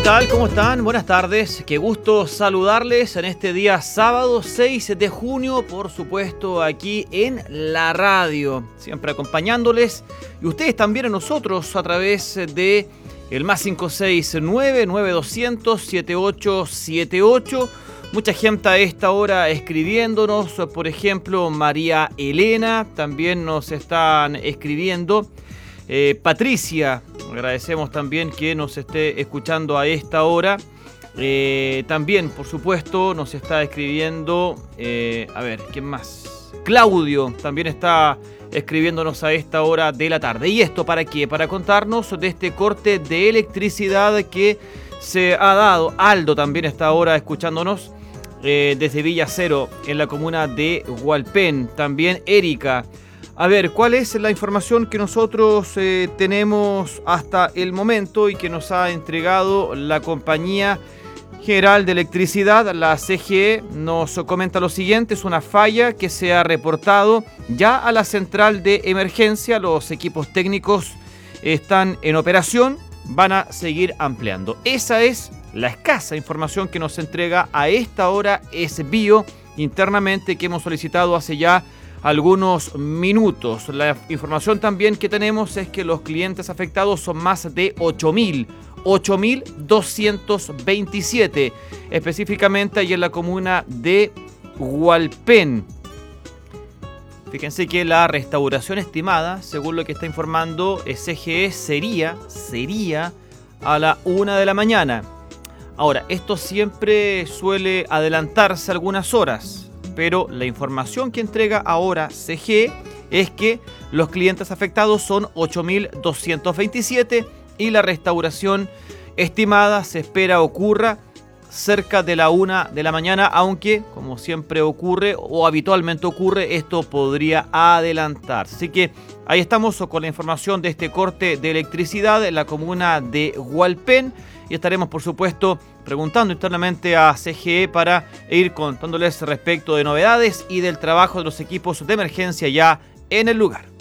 tal? ¿Cómo están? Buenas tardes. Qué gusto saludarles en este día sábado 6 de junio, por supuesto, aquí en la radio. Siempre acompañándoles y ustedes también a nosotros a través de el más 569-9200-7878. Mucha gente a esta hora escribiéndonos, por ejemplo, María Elena, también nos están escribiendo. Patricia, agradecemos también que nos esté escuchando a esta hora. También, por supuesto, nos está escribiendo, a ver, ¿quién más? Claudio también está escribiéndonos a esta hora de la tarde. ¿Y esto para qué? Para contarnos de este corte de electricidad que se ha dado. Aldo también está ahora escuchándonos desde Villa Cero, en la comuna de Hualpén. También Erika. A ver, ¿cuál es la información que nosotros tenemos hasta el momento y que nos ha entregado la Compañía General de Electricidad, la CGE? Nos comenta lo siguiente: es una falla que se ha reportado ya a la central de emergencia. Los equipos técnicos están en operación, van a seguir ampliando. Esa es la escasa información que nos entrega a esta hora SBio internamente, que hemos solicitado hace ya algunos minutos. La información también que tenemos es que los clientes afectados son más de 8.227, específicamente ahí en la comuna de Hualpén. Fíjense que la restauración estimada, según lo que está informando CGE, sería a la 1 de la mañana. Ahora, esto siempre suele adelantarse algunas horas, pero la información que entrega ahora CGE es que los clientes afectados son 8.227 y la restauración estimada se espera ocurra cerca de la 1 de la mañana, aunque, como siempre ocurre o habitualmente ocurre, esto podría adelantarse. Así que ahí estamos con la información de este corte de electricidad en la comuna de Hualpén y estaremos, por supuesto, preguntando internamente a CGE para ir contándoles respecto de novedades y del trabajo de los equipos de emergencia ya en el lugar.